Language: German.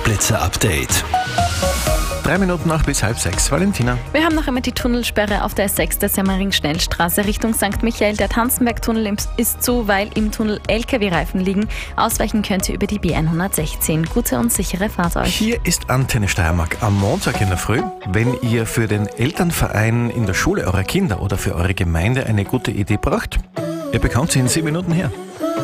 Blitzer-Update. 3 Minuten nach bis 5:30. Valentina. Wir haben noch einmal die Tunnelsperre auf der S6 der Semmering-Schnellstraße Richtung St. Michael. Der Tanzenberg-Tunnel ist zu, weil im Tunnel LKW-Reifen liegen. Ausweichen könnt ihr über die B116. Gute und sichere Fahrt euch. Hier ist Antenne Steiermark am Montag in der Früh. Wenn ihr für den Elternverein in der Schule eurer Kinder oder für eure Gemeinde eine gute Idee braucht, ihr bekommt sie in 7 Minuten her.